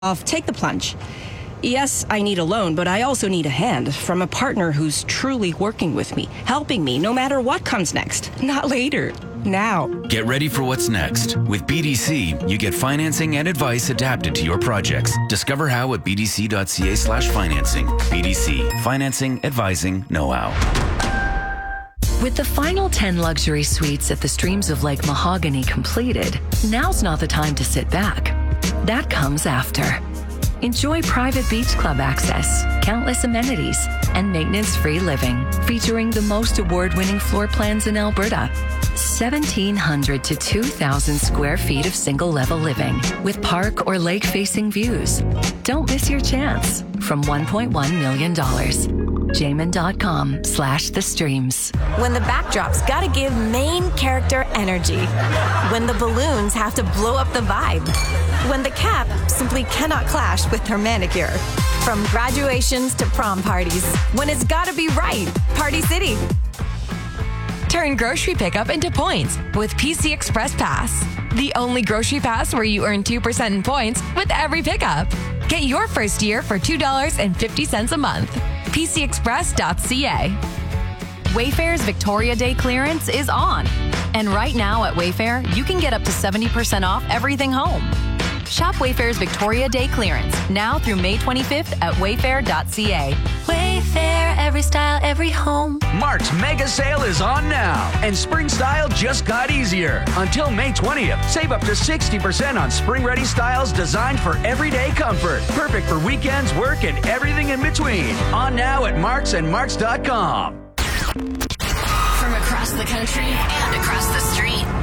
take the plunge. Yes, I need a loan, but I also need a hand from a partner who's truly working with me, helping me no matter what comes next. Not later. Now. Get ready for what's next. With BDC, you get financing and advice adapted to your projects. Discover how at bdc.ca/financing. BDC. Financing, advising, know-how. With the final 10 luxury suites at the Streams of Lake Mahogany completed, now's not the time to sit back. That comes after. Enjoy private beach club access, countless amenities, and maintenance-free living, featuring the most award-winning floor plans in Alberta. 1,700 to 2,000 square feet of single-level living with park or lake-facing views. Don't miss your chance. From $1.1 million. Jamin.com/the streams. When the backdrop's gotta give main character energy. When the balloons have to blow up the vibe. When the cap simply cannot clash with her manicure. From graduations to prom parties. When it's gotta be right. Party City. Turn grocery pickup into points with PC Express Pass. The only grocery pass where you earn 2% in points with every pickup. Get your first year for $2.50 a month. PCExpress.ca. Wayfair's Victoria Day clearance is on. And right now at Wayfair, you can get up to 70% off everything home. Shop Wayfair's Victoria Day clearance now through May 25th at wayfair.ca. Wayfair, every style, every home. Mark's mega sale is on now, and spring style just got easier. Until May 20th, save up to 60% on spring-ready styles designed for everyday comfort. Perfect for weekends, work, and everything in between. On now at Mark's and Marks.com. From across the country and across the street.